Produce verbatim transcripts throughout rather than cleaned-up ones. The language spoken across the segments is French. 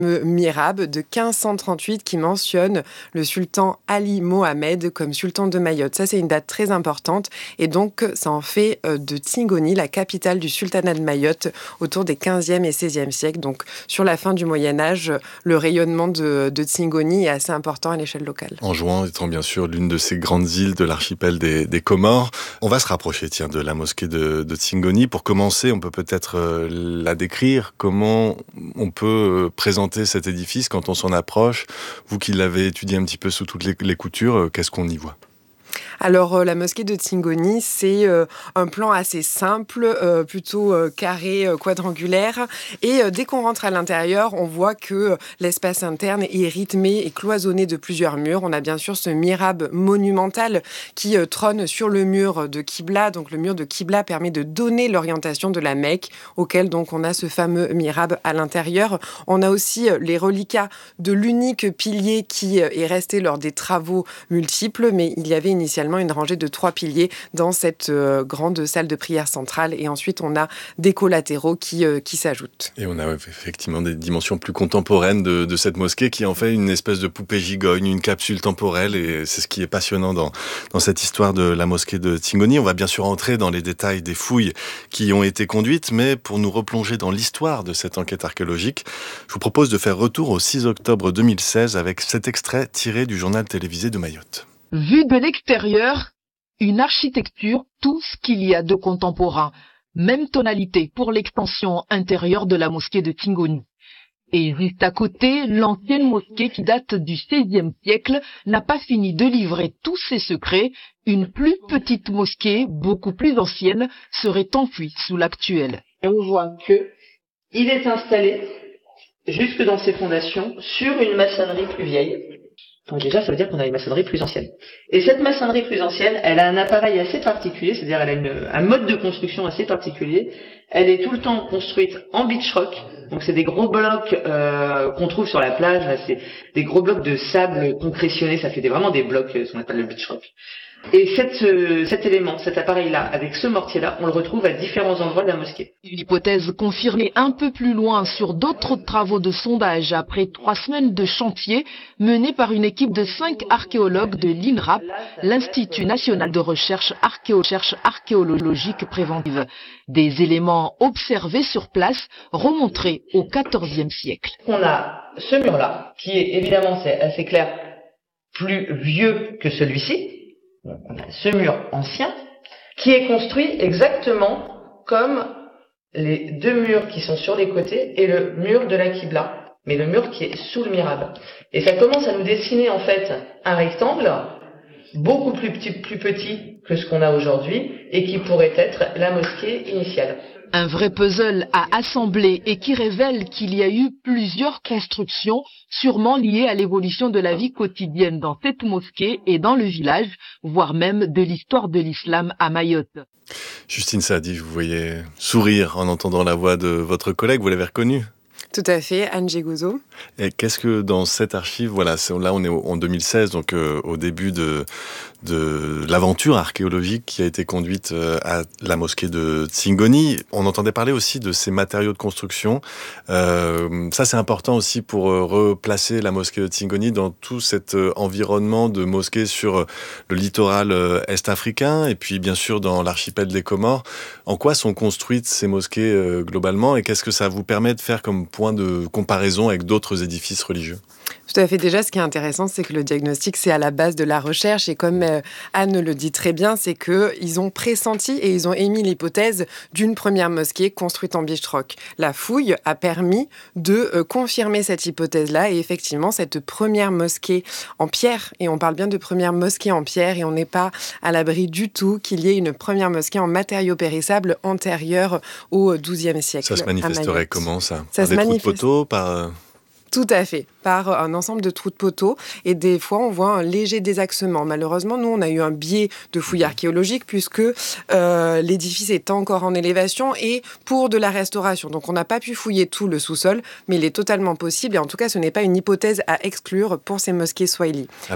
Mihrab de quinze cent trente-huit qui mentionne le sultan Ali Mohamed comme sultan de Mayotte. Ça, c'est une date très importante et donc ça en fait de Tingoni la capitale du sultanat de Mayotte autour des quinzième et seizième siècles. Donc, sur la fin du Moyen-Âge, le rayonnement de, de Tingoni est assez important à l'échelle locale. Anjouan étant bien sûr l'une de ces grandes îles de l'archipel des, des Comores. On va se rapprocher tiens, de la mosquée de, de Tingoni. Pour commencer, on peut peut-être euh, la décrire. Comment on peut euh, présenter cet édifice quand on s'en approche? Vous qui l'avez étudié un petit peu sous toutes les, les coutures, euh, qu'est-ce qu'on y voit? Alors, euh, la mosquée de Tingoni, c'est euh, un plan assez simple, euh, plutôt euh, carré, euh, quadrangulaire. Et euh, dès qu'on rentre à l'intérieur, on voit que euh, l'espace interne est rythmé et cloisonné de plusieurs murs. On a bien sûr ce mihrab monumental qui euh, trône sur le mur de Qibla. Donc, le mur de Qibla permet de donner l'orientation de la Mecque, auquel donc on a ce fameux mihrab à l'intérieur. On a aussi euh, les reliquats de l'unique pilier qui euh, est resté lors des travaux multiples, mais il y avait initialement une rangée de trois piliers dans cette euh, grande salle de prière centrale. Et ensuite, on a des collatéraux qui, euh, qui s'ajoutent. Et on a effectivement des dimensions plus contemporaines de, de cette mosquée qui en fait une espèce de poupée gigogne, une capsule temporelle. Et c'est ce qui est passionnant dans, dans cette histoire de la mosquée de Tingoni. On va bien sûr entrer dans les détails des fouilles qui ont été conduites, mais pour nous replonger dans l'histoire de cette enquête archéologique, je vous propose de faire retour au six octobre deux mille seize avec cet extrait tiré du journal télévisé de Mayotte. Vu de l'extérieur, une architecture, tout ce qu'il y a de contemporain. Même tonalité pour l'extension intérieure de la mosquée de Tingoni. Et juste à côté, l'ancienne mosquée qui date du seizième siècle n'a pas fini de livrer tous ses secrets. Une plus petite mosquée, beaucoup plus ancienne, serait enfuie sous l'actuelle. Et on voit que il est installé jusque dans ses fondations sur une maçonnerie plus vieille. Donc déjà, ça veut dire qu'on a une maçonnerie plus ancienne. Et cette maçonnerie plus ancienne, elle a un appareil assez particulier, c'est-à-dire elle a une, un mode de construction assez particulier. Elle est tout le temps construite en beach rock. Donc c'est des gros blocs euh, qu'on trouve sur la plage. Là, c'est des gros blocs de sable concrétionnés. Ça fait des, vraiment des blocs, ce qu'on appelle le beach rock. Et cette, euh, cet élément, cet appareil-là, avec ce mortier-là, on le retrouve à différents endroits de la mosquée. Une hypothèse confirmée un peu plus loin sur d'autres travaux de sondage après trois semaines de chantier menés par une équipe de cinq archéologues de l'I N R A P, l'Institut national de recherche archéo- archéologique préventive. Des éléments observés sur place remonteraient au quatorzième siècle. On a ce mur-là, qui est évidemment, c'est assez clair, plus vieux que celui-ci. On a ce mur ancien qui est construit exactement comme les deux murs qui sont sur les côtés et le mur de la Qibla, mais le mur qui est sous le mihrab. Et ça commence à nous dessiner en fait un rectangle beaucoup plus petit, plus petit que ce qu'on a aujourd'hui et qui pourrait être la mosquée initiale. Un vrai puzzle à assembler et qui révèle qu'il y a eu plusieurs constructions, sûrement liées à l'évolution de la vie quotidienne dans cette mosquée et dans le village, voire même de l'histoire de l'islam à Mayotte. Justine Saadi, vous voyez sourire en entendant la voix de votre collègue, vous l'avez reconnue? Tout à fait, Anne Gégouzeau. Et qu'est-ce que dans cette archive, voilà, c'est, là on est en deux mille seize, donc euh, au début de, de l'aventure archéologique qui a été conduite euh, à la mosquée de Tingoni. On entendait parler aussi de ces matériaux de construction. Euh, ça c'est important aussi pour euh, replacer la mosquée de Tingoni dans tout cet euh, environnement de mosquées sur euh, le littoral euh, est-africain et puis bien sûr dans l'archipel des Comores. En quoi sont construites ces mosquées euh, globalement et qu'est-ce que ça vous permet de faire comme point de comparaison avec d'autres édifices religieux? Tout à fait. Déjà, ce qui est intéressant, c'est que le diagnostic, c'est à la base de la recherche. Et comme euh, Anne le dit très bien, c'est qu'ils ont pressenti et ils ont émis l'hypothèse d'une première mosquée construite en beach rock. La fouille a permis de euh, confirmer cette hypothèse-là. Et effectivement, cette première mosquée en pierre, et on parle bien de première mosquée en pierre, et on n'est pas à l'abri du tout qu'il y ait une première mosquée en matériaux périssables antérieure au douzième siècle. Ça se manifesterait comment, ça? Ça Par se des manifeste... trous de poteaux, par... Tout à fait, par un ensemble de trous de poteaux. Et des fois, on voit un léger désaxement. Malheureusement, nous, on a eu un biais de fouilles archéologiques puisque euh, l'édifice est encore en élévation et pour de la restauration. Donc, on n'a pas pu fouiller tout le sous-sol, mais il est totalement possible. Et en tout cas, ce n'est pas une hypothèse à exclure pour ces mosquées swahili. Alors,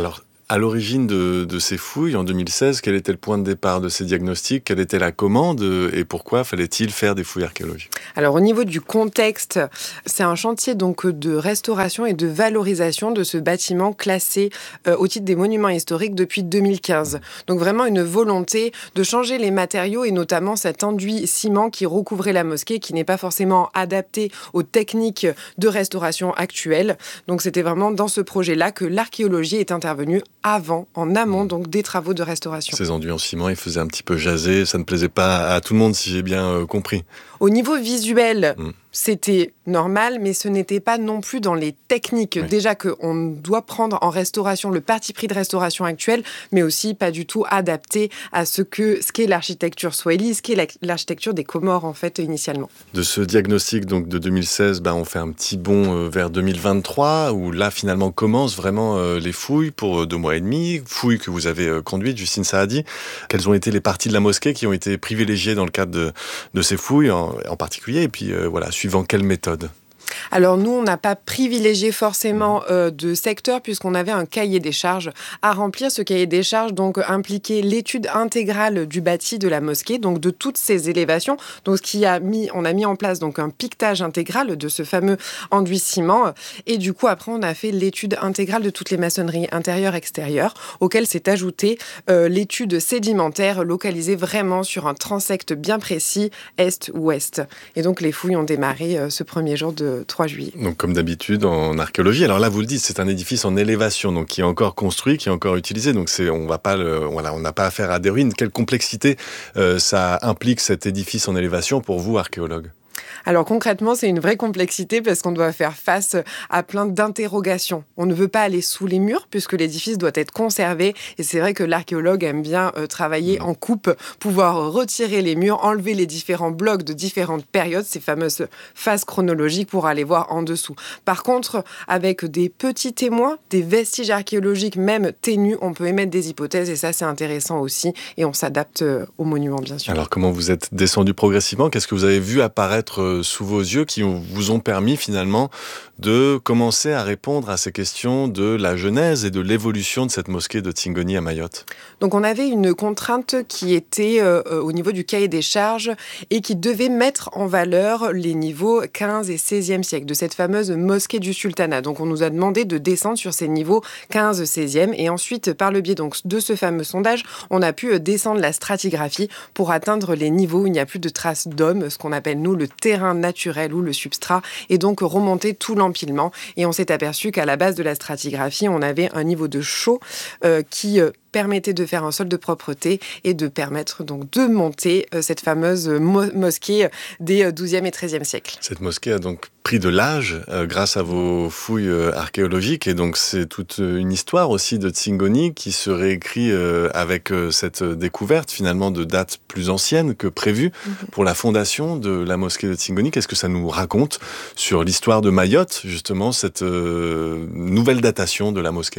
À l'origine de, de ces fouilles, en deux mille seize, quel était le point de départ de ces diagnostics? Quelle était la commande et pourquoi fallait-il faire des fouilles archéologiques? Alors au niveau du contexte, c'est un chantier donc de restauration et de valorisation de ce bâtiment classé euh, au titre des monuments historiques depuis deux mille quinze. Donc vraiment une volonté de changer les matériaux et notamment cet enduit ciment qui recouvrait la mosquée, qui n'est pas forcément adapté aux techniques de restauration actuelles. Donc c'était vraiment dans ce projet-là que l'archéologie est intervenue avant, en amont donc des travaux de restauration. Ces enduits en ciment, ils faisaient un petit peu jaser, ça ne plaisait pas à tout le monde si j'ai bien euh, compris. Au niveau visuel, mmh. c'était normal, mais ce n'était pas non plus dans les techniques. Oui. Déjà qu'on doit prendre en restauration le parti pris de restauration actuelle, mais aussi pas du tout adapté à ce que ce qu'est l'architecture swahili, ce qu'est l'architecture des Comores en fait initialement. De ce diagnostic donc de deux mille seize, bah, on fait un petit bond euh, vers deux mille vingt-trois, où là finalement commencent vraiment euh, les fouilles pour euh, deux mois et demi, fouilles que vous avez euh, conduites, Justine Saadi. Quelles ont été les parties de la mosquée qui ont été privilégiées dans le cadre de, de ces fouilles en, en particulier, et puis euh, voilà, suivant quelle méthode? Alors nous, on n'a pas privilégié forcément euh, de secteur puisqu'on avait un cahier des charges à remplir. Ce cahier des charges donc impliquait l'étude intégrale du bâti de la mosquée, donc de toutes ses élévations. Donc ce qui a mis, on a mis en place donc un piquetage intégral de ce fameux enduit ciment. Et du coup après, on a fait l'étude intégrale de toutes les maçonneries intérieures extérieures, auquel s'est ajoutée euh, l'étude sédimentaire localisée vraiment sur un transect bien précis est-ouest. Et donc les fouilles ont démarré euh, ce premier jour de trois juillet. Donc comme d'habitude en archéologie, alors là vous le dites, c'est un édifice en élévation, donc qui est encore construit, qui est encore utilisé, donc c'est, on va pas le, voilà, on n'a pas affaire à des ruines. Quelle complexité euh, ça implique cet édifice en élévation pour vous, archéologue? Alors concrètement, c'est une vraie complexité parce qu'on doit faire face à plein d'interrogations. On ne veut pas aller sous les murs puisque l'édifice doit être conservé. Et c'est vrai que l'archéologue aime bien euh, travailler en coupe, pouvoir retirer les murs, enlever les différents blocs de différentes périodes, ces fameuses phases chronologiques pour aller voir en dessous. Par contre, avec des petits témoins, des vestiges archéologiques même ténus, on peut émettre des hypothèses et ça c'est intéressant aussi. Et on s'adapte euh, aux monuments bien sûr. Alors comment vous êtes descendu progressivement? Qu'est-ce que vous avez vu apparaître euh, sous vos yeux qui vous ont permis finalement de commencer à répondre à ces questions de la genèse et de l'évolution de cette mosquée de Tingoni à Mayotte? Donc on avait une contrainte qui était euh, au niveau du cahier des charges et qui devait mettre en valeur les niveaux quinze et seizième siècle de cette fameuse mosquée du sultanat. Donc on nous a demandé de descendre sur ces niveaux quinze seizième et ensuite par le biais donc, de ce fameux sondage, on a pu descendre la stratigraphie pour atteindre les niveaux où il n'y a plus de traces d'hommes, ce qu'on appelle nous le terrain naturel ou le substrat, et donc remonter tout l'empilement. Et on s'est aperçu qu'à la base de la stratigraphie, on avait un niveau de chaux euh, qui euh, permettait de faire un sol de propreté et de permettre donc de monter euh, cette fameuse mo- mosquée des douzième et treizième siècles. Cette mosquée a donc pris de l'âge euh, grâce à vos fouilles euh, archéologiques et donc c'est toute une histoire aussi de Tingoni qui se réécrit euh, avec euh, cette découverte finalement de dates plus anciennes que prévues mm-hmm. pour la fondation de la mosquée de Tingoni. Qu'est-ce que ça nous raconte sur l'histoire de Mayotte, justement, cette euh, nouvelle datation de la mosquée?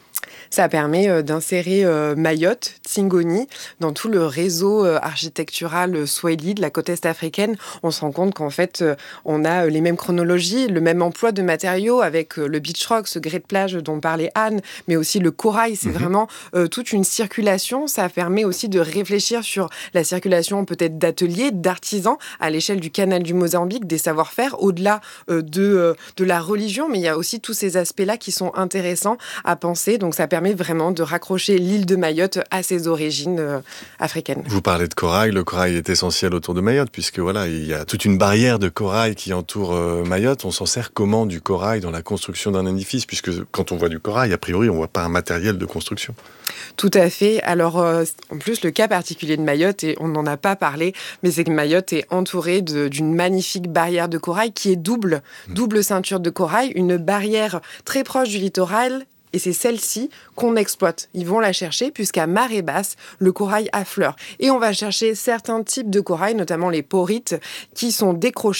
Ça permet euh, d'insérer euh, Mayotte, Tingoni, dans tout le réseau euh, architectural swahili de la côte est africaine. On se rend compte qu'en fait, euh, on a les mêmes chronologies, le même emploi de matériaux avec euh, le beach rock, ce grès de plage dont parlait Anne, mais aussi le corail. C'est mmh. vraiment euh, toute une circulation. Ça permet aussi de réfléchir sur la circulation peut-être d'ateliers, d'artisans à l'échelle du canal du Mozambique, des savoir-faire au-delà euh, de, euh, de la religion. Mais il y a aussi tous ces aspects-là qui sont intéressants à penser. Donc ça permet vraiment de raccrocher l'île de Mayotte à ses origines euh, africaines. Vous parlez de corail, le corail est essentiel autour de Mayotte puisque voilà, il y a toute une barrière de corail qui entoure euh, Mayotte. On s'en sert comment du corail dans la construction d'un édifice puisque quand on voit du corail, a priori, on voit pas un matériel de construction. Tout à fait. Alors, euh, en plus, le cas particulier de Mayotte, et on n'en a pas parlé, mais c'est que Mayotte est entourée de, d'une magnifique barrière de corail qui est double, mmh. double ceinture de corail, une barrière très proche du littoral. Et c'est celle-ci qu'on exploite. Ils vont la chercher puisqu'à marée basse, le corail affleure. Et on va chercher certains types de corail, notamment les porites, qui sont décrochés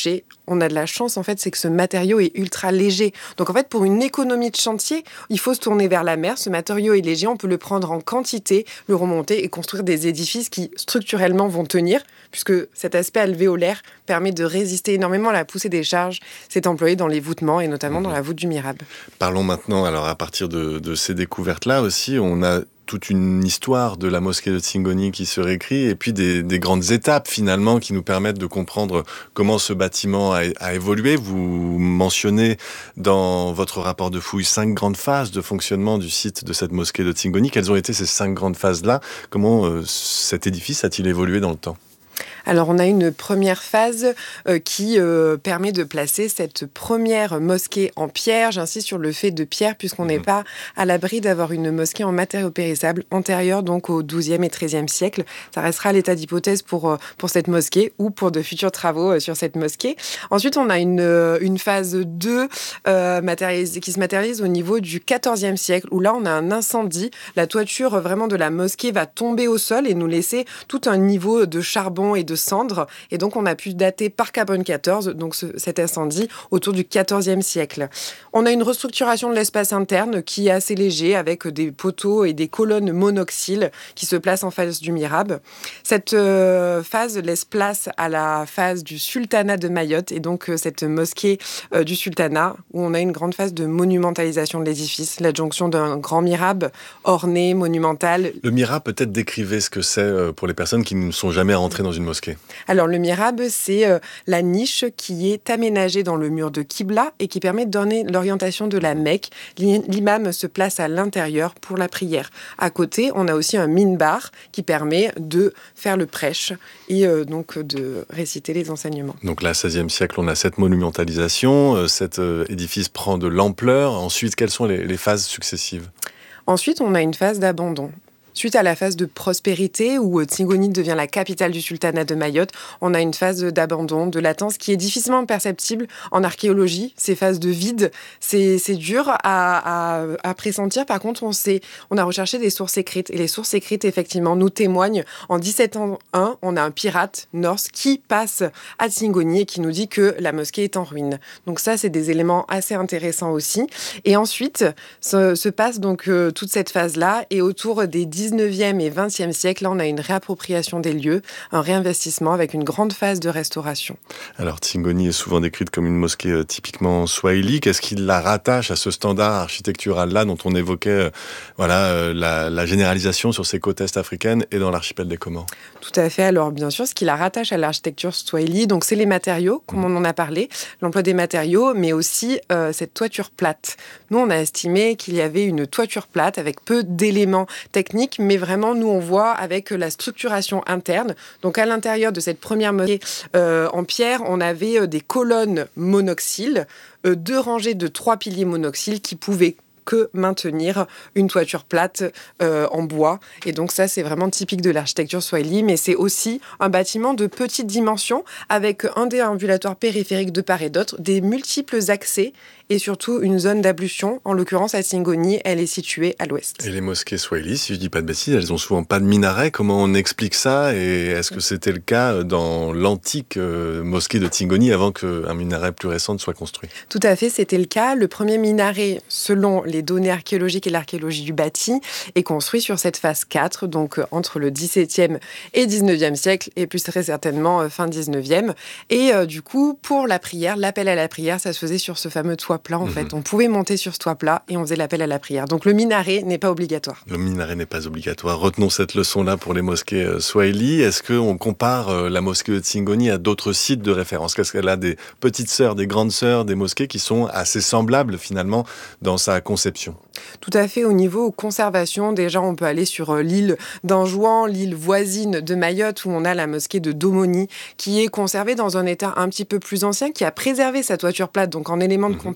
on a de la chance, en fait, c'est que ce matériau est ultra léger. Donc, en fait, pour une économie de chantier, il faut se tourner vers la mer. Ce matériau est léger, on peut le prendre en quantité, le remonter et construire des édifices qui, structurellement, vont tenir, puisque cet aspect alvéolaire permet de résister énormément à la poussée des charges. C'est employé dans les voûtements et notamment dans la voûte du Mihrab. Parlons maintenant, alors à partir de, de ces découvertes-là aussi, on a toute une histoire de la mosquée de Tsingoni qui se réécrit et puis des, des grandes étapes finalement qui nous permettent de comprendre comment ce bâtiment a, a évolué. Vous mentionnez dans votre rapport de fouille cinq grandes phases de fonctionnement du site de cette mosquée de Tsingoni. Quelles ont été ces cinq grandes phases-là? Comment euh, cet édifice a-t-il évolué dans le temps? Alors, on a une première phase euh, qui euh, permet de placer cette première mosquée en pierre. J'insiste sur le fait de pierre, puisqu'on n'est pas à l'abri d'avoir une mosquée en matériaux périssables antérieure donc au douzième et treizième siècle. Ça restera à l'état d'hypothèse pour, euh, pour cette mosquée ou pour de futurs travaux euh, sur cette mosquée. Ensuite, on a une, euh, une phase deux euh, qui se matérialise au niveau du quatorzième siècle, où là, on a un incendie. La toiture vraiment de la mosquée va tomber au sol et nous laisser tout un niveau de charbon et de cendres, et donc on a pu dater par carbone quatorze donc ce, cet incendie autour du quatorzième siècle. On a une restructuration de l'espace interne qui est assez léger avec des poteaux et des colonnes monoxyles qui se placent en face du Mihrab. Cette euh, phase laisse place à la phase du sultanat de Mayotte et donc euh, cette mosquée euh, du sultanat où on a une grande phase de monumentalisation de l'édifice, l'adjonction d'un grand Mihrab orné, monumental. Le Mihrab, peut-être décrivez ce que c'est pour les personnes qui ne sont jamais rentrées dans une mosquée. Alors, le Mihrab, c'est euh, la niche qui est aménagée dans le mur de Qibla et qui permet de donner l'orientation de la Mecque. L'imam se place à l'intérieur pour la prière. À côté, on a aussi un minbar qui permet de faire le prêche et euh, donc de réciter les enseignements. Donc là, seizième siècle, on a cette monumentalisation, euh, cet euh, édifice prend de l'ampleur. Ensuite, quelles sont les, les phases successives? Ensuite, on a une phase d'abandon. Suite à la phase de prospérité, où Tsingoni devient la capitale du sultanat de Mayotte, on a une phase d'abandon, de latence, qui est difficilement perceptible en archéologie. Ces phases de vide, c'est, c'est dur à, à, à pressentir. Par contre, on, sait, on a recherché des sources écrites. Et les sources écrites, effectivement, nous témoignent. En dix-sept cent un, on a un pirate norse qui passe à Tsingoni et qui nous dit que la mosquée est en ruine. Donc ça, c'est des éléments assez intéressants aussi. Et ensuite, se, se passe donc euh, toute cette phase-là. Et autour des dix-neuvième et vingtième siècle, là, on a une réappropriation des lieux, un réinvestissement avec une grande phase de restauration. Alors, Tsingoni est souvent décrite comme une mosquée euh, typiquement swahili. Qu'est-ce qui la rattache à ce standard architectural-là dont on évoquait euh, voilà, euh, la, la généralisation sur ces côtes est-africaines et dans l'archipel des Comores? Tout à fait. Alors, bien sûr, ce qui la rattache à l'architecture swahili, donc c'est les matériaux, comme mmh. on en a parlé, l'emploi des matériaux, mais aussi euh, cette toiture plate. Nous, on a estimé qu'il y avait une toiture plate avec peu d'éléments techniques, mais vraiment, nous, on voit avec la structuration interne. Donc, à l'intérieur de cette première mosquée euh, en pierre, on avait euh, des colonnes monoxyles, euh, deux rangées de trois piliers monoxyles qui pouvaient que maintenir une toiture plate euh, en bois. Et donc ça, c'est vraiment typique de l'architecture swahili, mais c'est aussi un bâtiment de petite dimension avec un déambulatoire périphérique de part et d'autre, des multiples accès et surtout une zone d'ablution. En l'occurrence, à Tsingoni, elle est située à l'ouest. Et les mosquées swahili, si je dis pas de bêtises, elles ont souvent pas de minaret. Comment on explique ça? Et est-ce que c'était le cas dans l'antique euh, mosquée de Tsingoni avant qu'un minaret plus récent soit construit? Tout à fait, c'était le cas. Le premier minaret, selon les données archéologiques et l'archéologie du bâti, est construit sur cette phase quatre, donc euh, entre le dix-septième et dix-neuvième siècle, et plus très certainement euh, fin dix-neuvième. Et euh, du coup, pour la prière, l'appel à la prière, ça se faisait sur ce fameux toit plat, en mmh. fait. On pouvait monter sur ce toit plat et on faisait l'appel à la prière. Donc le minaret n'est pas obligatoire. Le minaret n'est pas obligatoire. Retenons cette leçon-là pour les mosquées euh, swahili. Est-ce qu'on compare euh, la mosquée de Tsingoni à d'autres sites de référence? Est-ce qu'elle a des petites sœurs, des grandes sœurs, des mosquées qui sont assez semblables finalement dans sa conception? Tout à fait. Au niveau conservation, déjà on peut aller sur l'île d'Anjouan, l'île voisine de Mayotte, où on a la mosquée de Domoni, qui est conservée dans un état un petit peu plus ancien, qui a préservé sa toiture plate. Donc en élément de comparaison,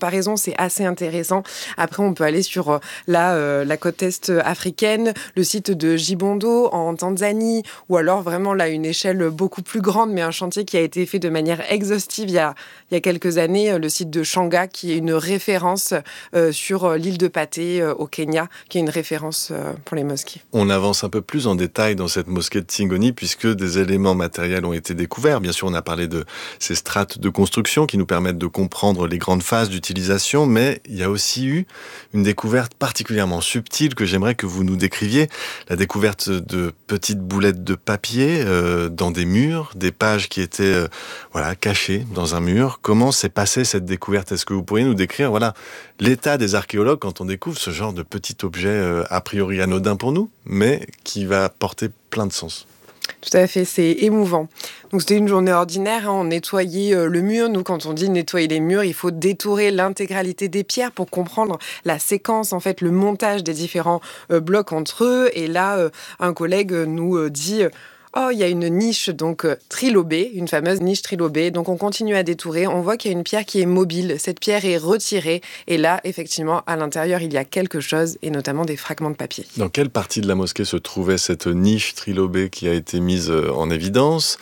comparaison, c'est assez intéressant. Après, on peut aller sur euh, la, euh, la côte est africaine, le site de Jibondo en Tanzanie, ou alors vraiment là, une échelle beaucoup plus grande, mais un chantier qui a été fait de manière exhaustive il y a, il y a quelques années, le site de Shanga, qui est une référence euh, sur l'île de Paté euh, au Kenya, qui est une référence euh, pour les mosquées. On avance un peu plus en détail dans cette mosquée de Tingoni, puisque des éléments matériels ont été découverts. Bien sûr, on a parlé de ces strates de construction qui nous permettent de comprendre les grandes phases d'utilisation, mais il y a aussi eu une découverte particulièrement subtile que j'aimerais que vous nous décriviez. La découverte de petites boulettes de papier euh, dans des murs, des pages qui étaient euh, voilà, cachées dans un mur. Comment s'est passée cette découverte ? Est-ce que vous pourriez nous décrire voilà, l'état des archéologues quand on découvre ce genre de petit objet euh, a priori anodin pour nous, mais qui va porter plein de sens ? Tout à fait, c'est émouvant. Donc c'était une journée ordinaire, hein, on nettoyait euh, le mur. Nous, quand on dit nettoyer les murs, il faut détourer l'intégralité des pierres pour comprendre la séquence, en fait, le montage des différents euh, blocs entre eux. Et là, euh, un collègue nous euh, dit... Euh, Oh, il y a une niche donc euh, trilobée, une fameuse niche trilobée. Donc on continue à détourer, on voit qu'il y a une pierre qui est mobile. Cette pierre est retirée et là, effectivement, à l'intérieur, il y a quelque chose et notamment des fragments de papier. Dans quelle partie de la mosquée se trouvait cette niche trilobée qui a été mise en évidence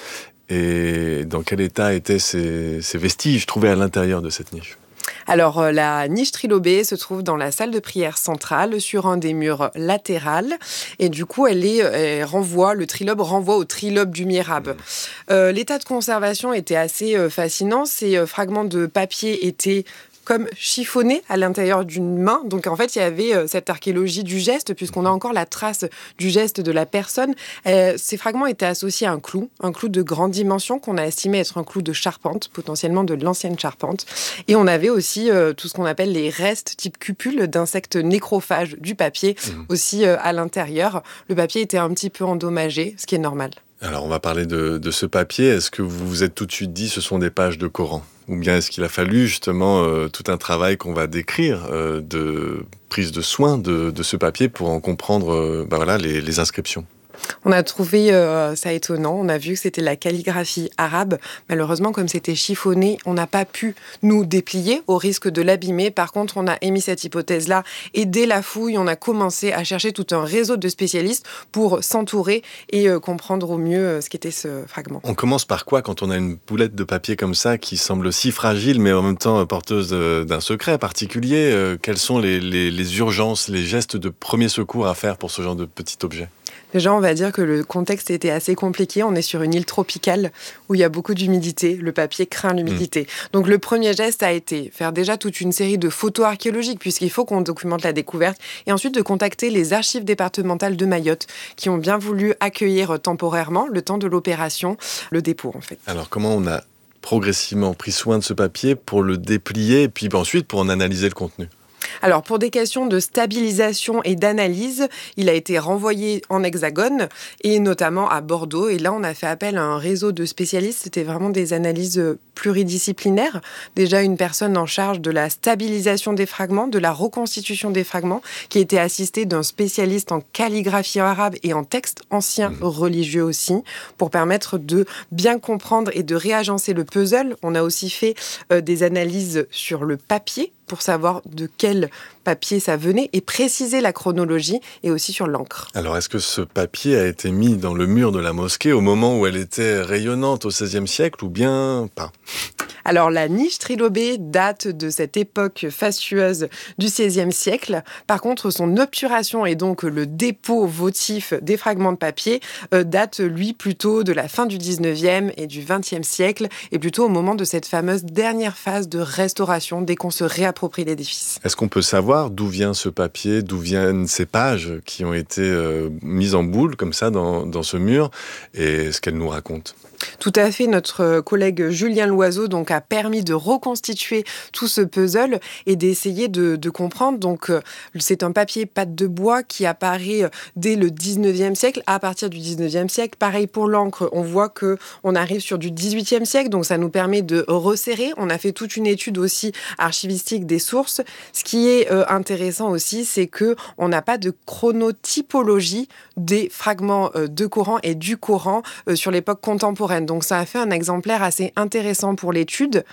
et dans quel état étaient ces, ces vestiges trouvés à l'intérieur de cette niche ? Alors, euh, la niche trilobée se trouve dans la salle de prière centrale, sur un des murs latéraux. Et du coup, elle, est, elle renvoie, le trilobe renvoie au trilobe du mihrab. Euh, l'état de conservation était assez euh, fascinant. Ces euh, fragments de papier étaient comme chiffonnés à l'intérieur d'une main. Donc, en fait, il y avait euh, cette archéologie du geste, puisqu'on a encore la trace du geste de la personne. Euh, ces fragments étaient associés à un clou, un clou de grande dimension qu'on a estimé être un clou de charpente, potentiellement de l'ancienne charpente. Et on avait aussi euh, tout ce qu'on appelle les restes type cupule d'insectes nécrophages du papier, mmh. aussi euh, à l'intérieur. Le papier était un petit peu endommagé, ce qui est normal. Alors, on va parler de, de ce papier. Est-ce que vous vous êtes tout de suite dit ce sont des pages de Coran ? Ou bien est-ce qu'il a fallu justement euh, tout un travail qu'on va décrire euh, de prise de soin de, de ce papier pour en comprendre euh, bah voilà, les, les inscriptions ? On a trouvé euh, ça étonnant. On a vu que c'était la calligraphie arabe. Malheureusement, comme c'était chiffonné, on n'a pas pu nous déplier au risque de l'abîmer. Par contre, on a émis cette hypothèse-là. Et dès la fouille, on a commencé à chercher tout un réseau de spécialistes pour s'entourer et euh, comprendre au mieux euh, ce qu'était ce fragment. On commence par quoi quand on a une boulette de papier comme ça qui semble si fragile, mais en même temps porteuse d'un secret particulier ? euh, Quelles sont les, les, les urgences, les gestes de premier secours à faire pour ce genre de petit objet ? Déjà, on va dire que le contexte était assez compliqué. On est sur une île tropicale où il y a beaucoup d'humidité. Le papier craint l'humidité. Mmh. Donc, le premier geste a été faire déjà toute une série de photos archéologiques, puisqu'il faut qu'on documente la découverte, et ensuite de contacter les archives départementales de Mayotte, qui ont bien voulu accueillir temporairement, le temps de l'opération, le dépôt, en fait. Alors, comment on a progressivement pris soin de ce papier pour le déplier, et puis ensuite pour en analyser le contenu ? Alors, pour des questions de stabilisation et d'analyse, il a été renvoyé en Hexagone et notamment à Bordeaux. Et là, on a fait appel à un réseau de spécialistes. C'était vraiment des analyses pluridisciplinaires. Déjà, une personne en charge de la stabilisation des fragments, de la reconstitution des fragments, qui était assistée d'un spécialiste en calligraphie arabe et en texte ancien religieux aussi, pour permettre de bien comprendre et de réagencer le puzzle. On a aussi fait euh, des analyses sur le papier, pour savoir de quel papier ça venait et préciser la chronologie et aussi sur l'encre. Alors, est-ce que ce papier a été mis dans le mur de la mosquée au moment où elle était rayonnante au seizième siècle ou bien pas ? Alors, la niche trilobée date de cette époque fastueuse du seizième siècle. Par contre, son obturation et donc le dépôt votif des fragments de papier euh, date, lui, plutôt de la fin du dix-neuvième et du vingtième siècle, et plutôt au moment de cette fameuse dernière phase de restauration, dès qu'on se réapproprie l'édifice. Est-ce qu'on peut savoir d'où vient ce papier, d'où viennent ces pages qui ont été euh, mises en boule, comme ça, dans, dans ce mur, et ce qu'elles nous racontent ? Tout à fait, notre collègue Julien Loiseau donc, a permis de reconstituer tout ce puzzle et d'essayer de, de comprendre. Donc, c'est un papier pâte de bois qui apparaît dès le dix-neuvième siècle, à partir du dix-neuvième siècle. Pareil pour l'encre, on voit qu'on arrive sur du dix-huitième siècle, donc ça nous permet de resserrer. On a fait toute une étude aussi archivistique des sources. Ce qui est euh, intéressant aussi, c'est qu'on n'a pas de chronotypologie des fragments euh, de Coran et du Coran euh, sur l'époque contemporaine. Donc ça a fait un exemplaire assez intéressant pour l'étude.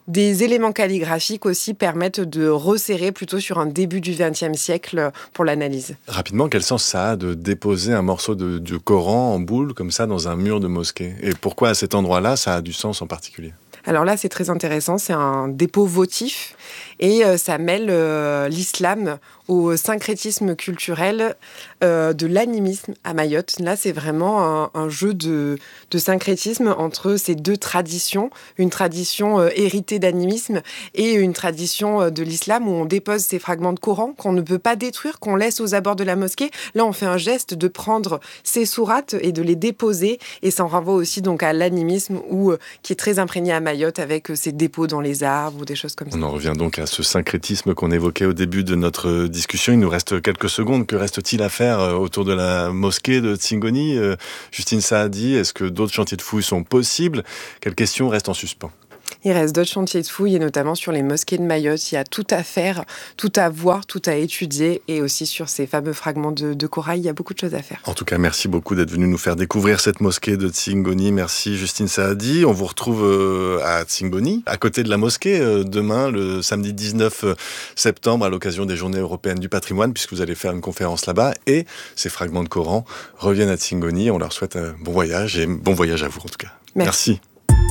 Des éléments calligraphiques aussi permettent de resserrer plutôt sur un début du vingtième siècle pour l'analyse. Rapidement, quel sens ça a de déposer un morceau de, du Coran en boule comme ça dans un mur de mosquée? Et pourquoi à cet endroit-là, ça a du sens en particulier? Alors là, c'est très intéressant, c'est un dépôt votif et euh, ça mêle euh, l'islam au syncrétisme culturel euh, de l'animisme à Mayotte. Là, c'est vraiment un, un jeu de, de syncrétisme entre ces deux traditions, une tradition euh, héritée d'animisme et une tradition euh, de l'islam où on dépose ces fragments de Coran qu'on ne peut pas détruire, qu'on laisse aux abords de la mosquée. Là, on fait un geste de prendre ces sourates et de les déposer et ça en renvoie aussi donc à l'animisme où, euh, qui est très imprégné à Mayotte avec euh, ces dépôts dans les arbres ou des choses comme ça. On en revient donc à ce syncrétisme qu'on évoquait au début de notre discussion. Il nous reste quelques secondes. Que reste-t-il à faire autour de la mosquée de Tsingoni? Justine Saadi, est-ce que d'autres chantiers de fouilles sont possibles? Quelles questions restent en suspens? Il reste d'autres chantiers de fouilles, et notamment sur les mosquées de Mayotte. Il y a tout à faire, tout à voir, tout à étudier, et aussi sur ces fameux fragments de, de corail, il y a beaucoup de choses à faire. En tout cas, merci beaucoup d'être venu nous faire découvrir cette mosquée de Tsingoni. Merci Justine Saadi. On vous retrouve à Tsingoni, à côté de la mosquée, demain, le samedi dix-neuf septembre, à l'occasion des Journées européennes du patrimoine, puisque vous allez faire une conférence là-bas, et ces fragments de Coran reviennent à Tsingoni. On leur souhaite un bon voyage, et bon voyage à vous en tout cas. Merci. Merci.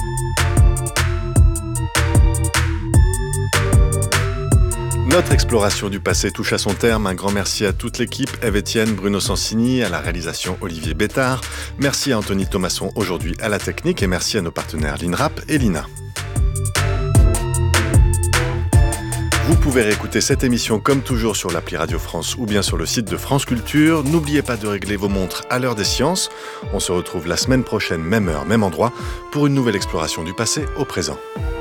Notre exploration du passé touche à son terme. Un grand merci à toute l'équipe, Ève Etienne, Bruno Sansini, à la réalisation Olivier Bétard. Merci à Anthony Thomasson aujourd'hui à la technique et merci à nos partenaires l'INRAP et l'I N A. Vous pouvez réécouter cette émission comme toujours sur l'appli Radio France ou bien sur le site de France Culture. N'oubliez pas de régler vos montres à l'heure des sciences. On se retrouve la semaine prochaine, même heure, même endroit, pour une nouvelle exploration du passé au présent.